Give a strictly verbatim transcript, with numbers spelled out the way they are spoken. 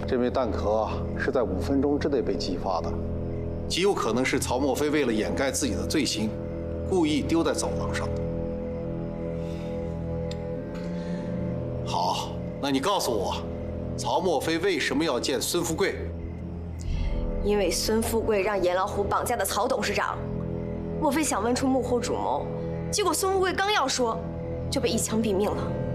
这枚弹壳是在五分钟之内被激发的，极有可能是曹墨菲为了掩盖自己的罪行，故意丢在走廊上的。好，那你告诉我，曹墨菲为什么要见孙富贵？ 因为孙富贵让严老虎绑架的曹董事长。莫非想问出幕后主谋？结果孙富贵刚要说，就被一枪毙命了。